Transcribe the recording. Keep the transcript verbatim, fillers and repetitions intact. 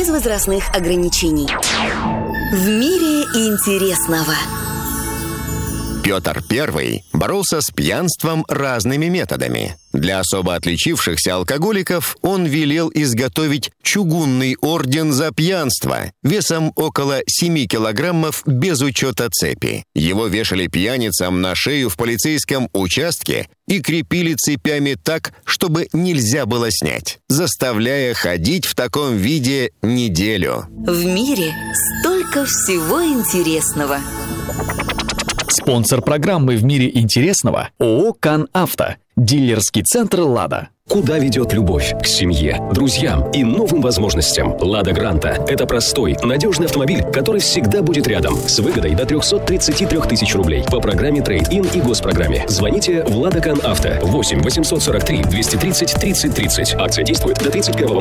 без возрастных ограничений. В мире интересного. Петр Первый боролся с пьянством разными методами. Для особо отличившихся алкоголиков он велел изготовить чугунный орден за пьянство весом около семи килограммов без учета цепи. Его вешали пьяницам на шею в полицейском участке и крепили цепями так, чтобы нельзя было снять, заставляя ходить в таком виде неделю. В мире столько всего интересного. Спонсор программы «В мире интересного» ООО «Кан-Авто». Дилерский центр «Лада». Куда ведет любовь? К семье, друзьям и новым возможностям. «Лада Гранта» — это простой, надежный автомобиль, который всегда будет рядом. С выгодой до триста тридцать три тысячи рублей. По программе трейд-ин и госпрограмме. Звоните в «Лада Кан-Авто» восемь восемьсот сорок три двести тридцать тридцать тридцать. Акция действует до тридцать первого